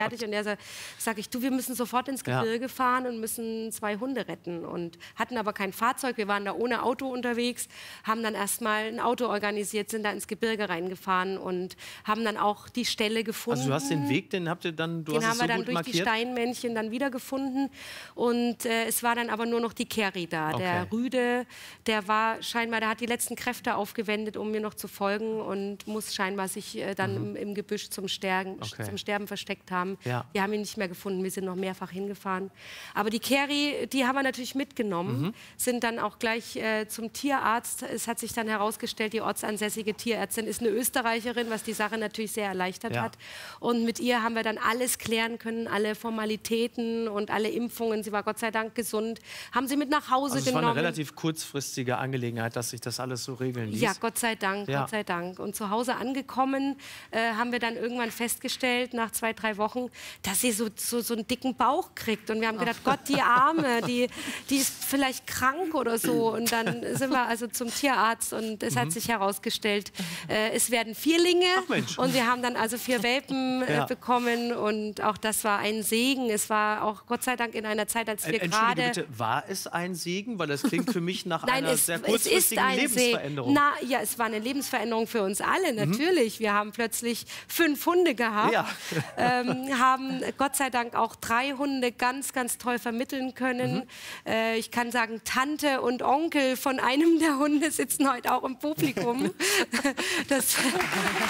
fertig. Und er sag ich, du, wir müssen sofort ins Gebirge fahren und müssen 2 Hunde retten. Und hatten aber kein Fahrzeug, wir waren da ohne Auto unterwegs, haben dann erstmal ein Auto organisiert, sind da ins Gebirge reingefahren und haben dann auch die Stelle gefunden. Also du hast den Weg, den habt ihr dann, den haben wir dann durch die Steinmännchen dann wiedergefunden. Und es war dann aber nur noch die Kerry da. Der Rüde, der war scheinbar, der hat die letzten Kräfte aufgewendet, um mir noch zu folgen und muss scheinbar sich dann im Gebüsch zum Sterben versteckt haben. Ja. Wir haben ihn nicht mehr gefunden, wir sind noch mehrfach hingefahren. Aber die Kerry, die haben wir natürlich mitgenommen, sind dann auch gleich zum Tierarzt. Es hat sich dann herausgestellt, die ortsansässige Tierärztin ist eine Österreicherin, was die Sache natürlich sehr erleichtert hat. Und mit ihr haben wir dann alles klären können, alle Formalitäten und alle Impfungen. Sie war Gott sei Dank gesund, haben sie mit nach Hause genommen. Es war eine relativ kurzfristige Angelegenheit, dass sich das alles so regeln ließ. Ja, Gott sei Dank, Gott sei Dank. Und zu Hause angekommen, haben wir dann irgendwann festgestellt, nach 2, 3 Wochen, dass sie so einen dicken Bauch kriegt. Und wir haben gedacht, Gott, die Arme, die ist vielleicht krank oder so. Und dann sind wir also zum Tierarzt und es hat sich herausgestellt, es werden Vierlinge. Ach Mensch. Und wir haben dann also 4 Welpen bekommen und auch das war ein Segen. Es war auch Gott sei Dank in einer Zeit, als wir gerade... Bitte, war es ein Segen? Weil das klingt für mich nach einer sehr kurzfristigen Lebensveränderung. Na ja, es war eine Lebensveränderung für uns alle, natürlich. Wir haben plötzlich 5 Hunde gehabt, haben Gott sei Dank auch 3 Hunde ganz, ganz toll vermitteln können. Ich kann sagen, Tante und Onkel von einem der Hunde sitzen heute auch im Publikum. Das die Schwester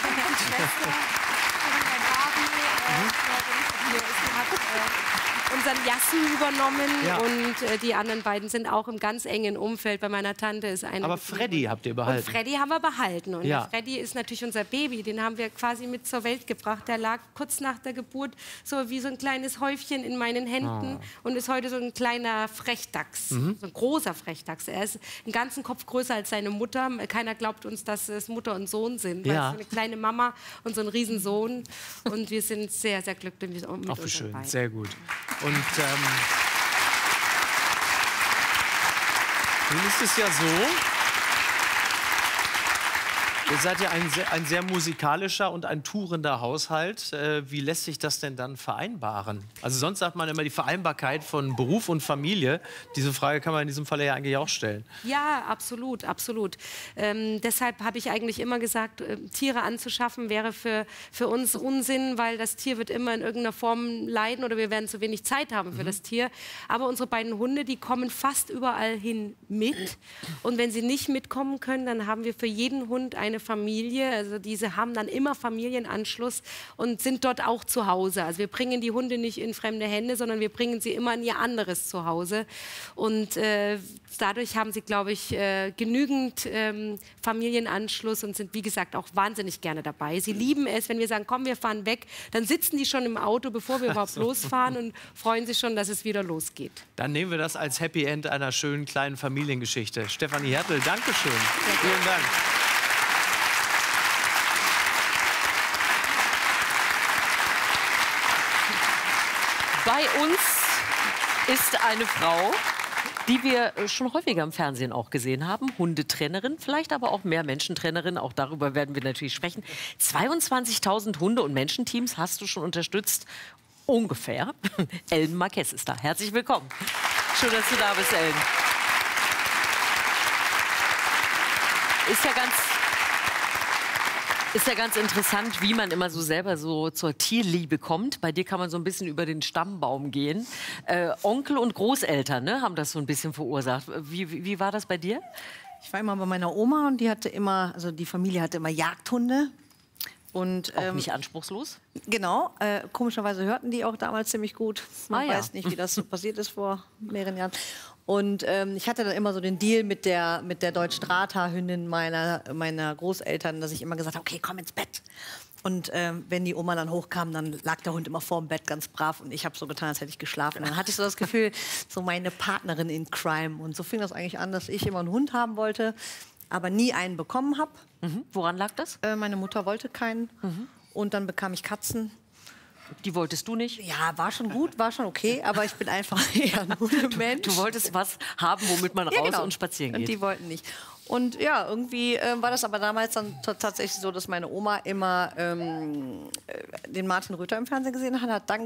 unseren Jassen übernommen und die anderen beiden sind auch im ganz engen Umfeld. Bei meiner Tante ist eine. Aber Freddy habt ihr behalten? Und Freddy haben wir behalten. Und der Freddy ist natürlich unser Baby. Den haben wir quasi mit zur Welt gebracht. Der lag kurz nach der Geburt so wie so ein kleines Häufchen in meinen Händen und ist heute so ein kleiner Frechdachs, so ein großer Frechdachs. Er ist einen ganzen Kopf größer als seine Mutter. Keiner glaubt uns, dass es Mutter und Sohn sind. Weil es ist eine kleine Mama und so ein Riesensohn. Und wir sind sehr, sehr glücklich mit unseren beiden. Schön, sehr gut. Und nun ist es ja so, ihr seid ja ein sehr musikalischer und ein tourender Haushalt. Wie lässt sich das denn dann vereinbaren? Also sonst sagt man immer die Vereinbarkeit von Beruf und Familie. Diese Frage kann man in diesem Fall ja eigentlich auch stellen. Ja, absolut, absolut. Deshalb habe ich eigentlich immer gesagt, Tiere anzuschaffen wäre für uns Unsinn, weil das Tier wird immer in irgendeiner Form leiden oder wir werden zu wenig Zeit haben für das Tier. Aber unsere beiden Hunde, die kommen fast überall hin mit. Und wenn sie nicht mitkommen können, dann haben wir für jeden Hund eine Familie, also diese haben dann immer Familienanschluss und sind dort auch zu Hause. Also wir bringen die Hunde nicht in fremde Hände, sondern wir bringen sie immer in ihr anderes Zuhause. Und dadurch haben sie, glaube ich, genügend Familienanschluss und sind, wie gesagt, auch wahnsinnig gerne dabei. Sie lieben es, wenn wir sagen, komm, wir fahren weg, dann sitzen die schon im Auto, bevor wir überhaupt losfahren und freuen sich schon, dass es wieder losgeht. Dann nehmen wir das als Happy End einer schönen kleinen Familiengeschichte. Stefanie Hertel, Dankeschön. Vielen Dank. Bei uns ist eine Frau, die wir schon häufiger im Fernsehen auch gesehen haben. Hundetrainerin, vielleicht aber auch Mehrmenschentrainerin. Auch darüber werden wir natürlich sprechen. 22.000 Hunde- und Menschenteams hast du schon unterstützt. Ungefähr. Ellen Marquez ist da. Herzlich willkommen. Schön, dass du da bist, Ellen. Ist ja ganz interessant, wie man immer so selber so zur Tierliebe kommt. Bei dir kann man so ein bisschen über den Stammbaum gehen. Onkel und Großeltern, ne, haben das so ein bisschen verursacht. Wie war das bei dir? Ich war immer bei meiner Oma und die hatte immer, also die Familie hatte immer Jagdhunde. Und, auch nicht anspruchslos? Genau. Komischerweise hörten die auch damals ziemlich gut. Man weiß nicht, wie das so passiert ist vor mehreren Jahren. Und ich hatte dann immer so den Deal mit der deutschen Rathaarhündin meiner Großeltern, dass ich immer gesagt habe, okay, komm ins Bett. Und wenn die Oma dann hochkam, dann lag der Hund immer vorm Bett ganz brav und ich habe so getan, als hätte ich geschlafen. Und dann hatte ich so das Gefühl, so meine Partnerin in Crime. Und so fing das eigentlich an, dass ich immer einen Hund haben wollte, aber nie einen bekommen habe. Woran lag das? Meine Mutter wollte keinen. Und dann bekam ich Katzen. Die wolltest du nicht? Ja, war schon gut, war schon okay, aber ich bin einfach eher ein Hundemensch. Du wolltest was haben, womit man raus und spazieren geht. Und die wollten nicht. Und ja, irgendwie war das aber damals dann tatsächlich so, dass meine Oma immer den Martin Rütter im Fernsehen gesehen hat, dann